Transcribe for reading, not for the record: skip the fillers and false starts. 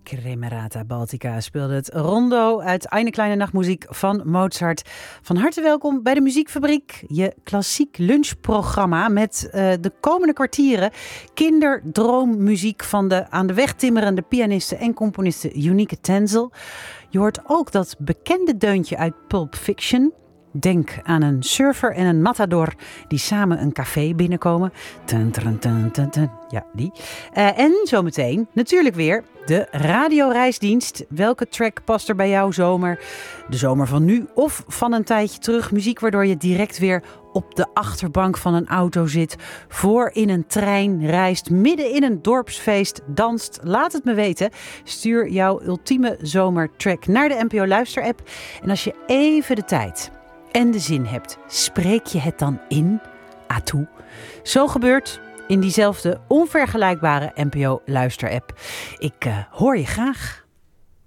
Cremerata Baltica speelde het rondo uit Eine kleine nachtmuziek van Mozart. Van harte welkom bij de Muziekfabriek, je klassiek lunchprogramma met de komende kwartieren kinderdroommuziek van de aan de weg timmerende pianiste en componiste Unieke Tenzel. Je hoort ook dat bekende deuntje uit Pulp Fiction. Denk aan een surfer en een matador die samen een café binnenkomen. Tun, tun, tun, tun, tun. Ja, die. En zometeen natuurlijk weer de radioreisdienst. Welke track past er bij jouw zomer? De zomer van nu of van een tijdje terug. Muziek waardoor je direct weer op de achterbank van een auto zit. Voor in een trein reist. Midden in een dorpsfeest danst. Laat het me weten. Stuur jouw ultieme zomertrack naar de NPO Luister-app. En als je even de tijd en de zin hebt, spreek je het dan in? Atout. Zo gebeurt in diezelfde onvergelijkbare NPO Luister-app. Ik hoor je graag.